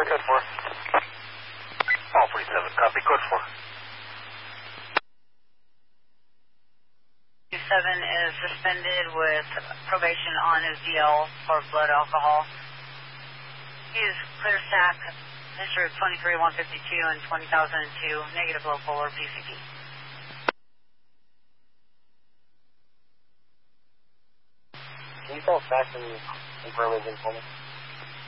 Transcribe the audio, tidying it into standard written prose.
code 4. All 47, copy, code 4. 7 is suspended with probation on his DL for blood alcohol. He is clear stack, history of 23-152 and 2002, negative low polar PCP. Can you call back and confirm everything for me?